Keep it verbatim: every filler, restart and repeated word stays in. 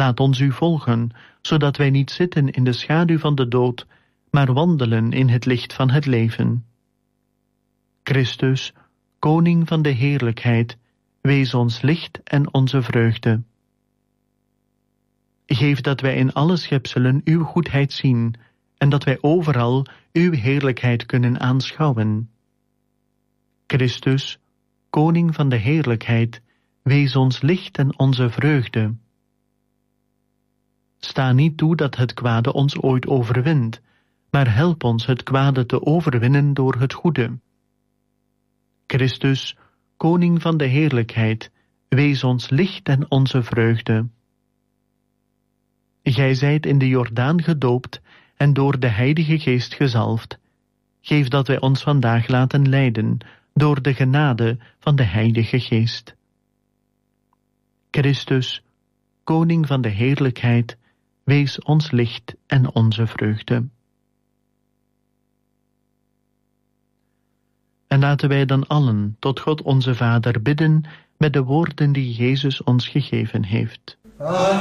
Laat ons u volgen, zodat wij niet zitten in de schaduw van de dood, maar wandelen in het licht van het leven. Christus, Koning van de heerlijkheid, wees ons licht en onze vreugde. Geef dat wij in alle schepselen uw goedheid zien en dat wij overal uw heerlijkheid kunnen aanschouwen. Christus, Koning van de heerlijkheid, wees ons licht en onze vreugde. Sta niet toe dat het kwade ons ooit overwint, maar help ons het kwade te overwinnen door het goede. Christus, Koning van de heerlijkheid, wees ons licht en onze vreugde. Gij zijt in de Jordaan gedoopt en door de Heilige Geest gezalfd. Geef dat wij ons vandaag laten leiden door de genade van de Heilige Geest. Christus, Koning van de heerlijkheid, wees ons licht en onze vreugde. En laten wij dan allen tot God onze Vader bidden met de woorden die Jezus ons gegeven heeft. Amen.